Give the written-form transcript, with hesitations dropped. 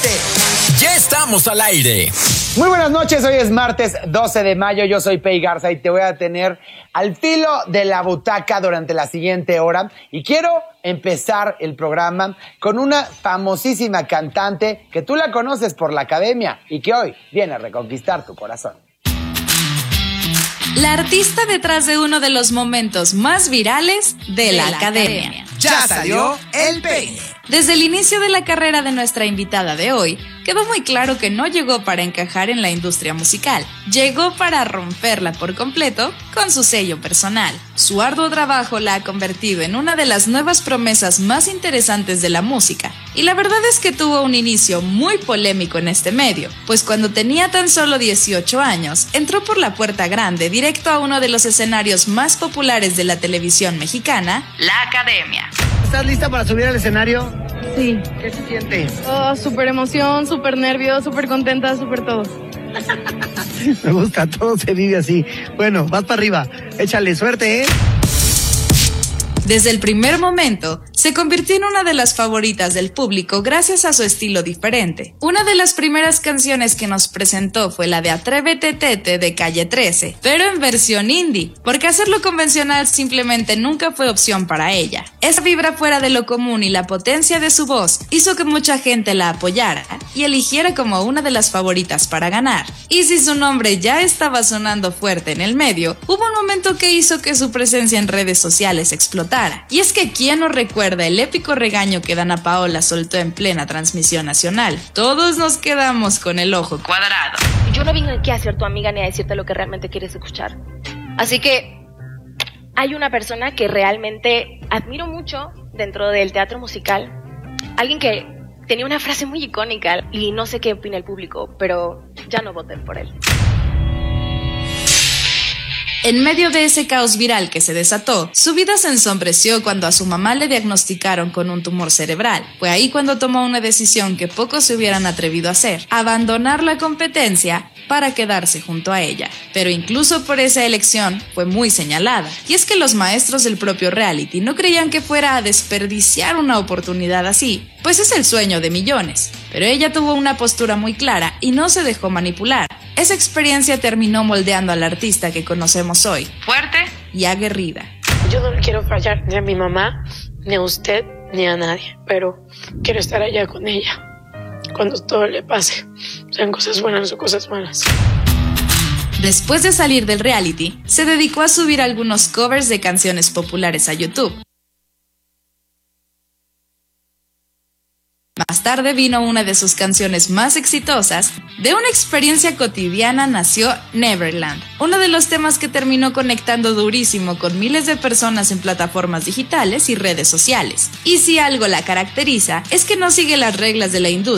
Ya estamos al aire. Muy buenas noches, hoy es martes 12 de mayo, yo soy Pei Garza y te voy a tener al filo de la butaca durante la siguiente hora. Y quiero empezar el programa con una famosísima cantante que tú la conoces por la academia y que hoy viene a reconquistar tu corazón. La artista detrás de uno de los momentos más virales de la academia. Ya salió el peine. Desde el inicio de la carrera de nuestra invitada de hoy, quedó muy claro que no llegó para encajar en la industria musical, llegó para romperla por completo con su sello personal. Su arduo trabajo la ha convertido en una de las nuevas promesas más interesantes de la música, y la verdad es que tuvo un inicio muy polémico en este medio, pues cuando tenía tan solo 18 años, entró por la puerta grande directo a uno de los escenarios más populares de la televisión mexicana, la Academia. ¿Estás lista para subir al escenario? Sí. ¿Qué se siente? Oh, súper emoción, súper nervios, súper contenta, súper todo. Me gusta, todo se vive así. Bueno, vas para arriba. Échale suerte, ¿eh? Desde el primer momento, se convirtió en una de las favoritas del público gracias a su estilo diferente. Una de las primeras canciones que nos presentó fue la de Atrévete Tete de Calle 13, pero en versión indie, porque hacerlo convencional simplemente nunca fue opción para ella. Esa vibra fuera de lo común y la potencia de su voz hizo que mucha gente la apoyara y eligiera como una de las favoritas para ganar. Y si su nombre ya estaba sonando fuerte en el medio, hubo un momento que hizo que su presencia en redes sociales explotara. Y es que ¿quién no recuerda el épico regaño que Dana Paola soltó en plena transmisión nacional? Todos nos quedamos con el ojo cuadrado. Yo no vine aquí a ser tu amiga ni a decirte lo que realmente quieres escuchar. Así que hay una persona que realmente admiro mucho dentro del teatro musical. Alguien que tenía una frase muy icónica y no sé qué opina el público, pero ya no voten por él. En medio de ese caos viral que se desató, su vida se ensombreció cuando a su mamá le diagnosticaron con un tumor cerebral. Fue ahí cuando tomó una decisión que pocos se hubieran atrevido a hacer: abandonar la competencia para quedarse junto a ella. Pero incluso por esa elección fue muy señalada. Y es que los maestros del propio reality no creían que fuera a desperdiciar una oportunidad así, pues es el sueño de millones. Pero ella tuvo una postura muy clara y no se dejó manipular. Esa experiencia terminó moldeando al artista que conocemos hoy, fuerte y aguerrida. Yo no le quiero fallar ni a mi mamá, ni a usted, ni a nadie, pero quiero estar allá con ella cuando todo le pase, sean cosas buenas o cosas malas. Después de salir del reality, se dedicó a subir algunos covers de canciones populares a YouTube. Más tarde vino una de sus canciones más exitosas. De una experiencia cotidiana nació Neverland, uno de los temas que terminó conectando durísimo con miles de personas en plataformas digitales y redes sociales. Y si algo la caracteriza, es que no sigue las reglas de la industria